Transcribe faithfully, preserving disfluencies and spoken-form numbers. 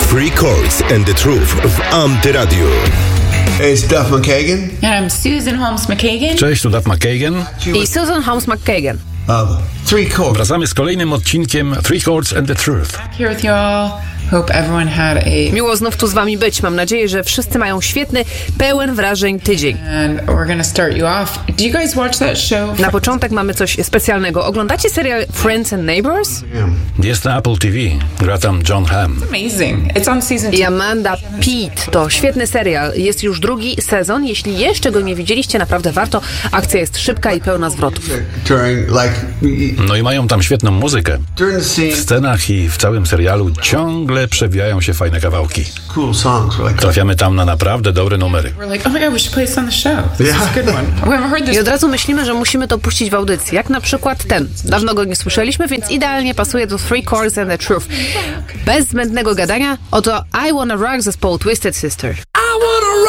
Three Chords and the Truth w Antyradiu. Hey, it's Duff McKagan. And I'm Susan Holmes McKagan. Cześć, tu Duff McKagan. I Susan Holmes McKagan. Uh, three chords. Wracamy z kolejnym odcinkiem Three Chords and the Truth. Here with y'all. Hope everyone had a... Miło znów tu z wami być. Mam nadzieję, że wszyscy mają świetny, pełen wrażeń tydzień. And we're gonna start you off. Do you guys watch that show? Na początek mamy coś specjalnego. Oglądacie serial Friends and Neighbors? Jest na Apple T V. Gra tam John Hamm. Amazing. It's on season two. I Amanda Peet. To świetny serial. Jest już drugi sezon. Jeśli jeszcze go nie widzieliście, naprawdę warto. Akcja jest szybka i pełna zwrotów. During, like, No i mają tam świetną muzykę. during the W scene, scenach i w całym serialu ciągle przewijają się fajne kawałki. cool songs. We're like, Trafiamy tam na naprawdę dobre numery. We're like, oh my god, we should play this on the show. This Yeah. is a good one. We haven't heard I this. od razu myślimy, że musimy to puścić w audycji. Jak na przykład ten. Dawno go nie słyszeliśmy, więc idealnie pasuje do Three Chords and the Truth. Bez zbędnego gadania, oto I Wanna Rock zespołu Twisted Sister.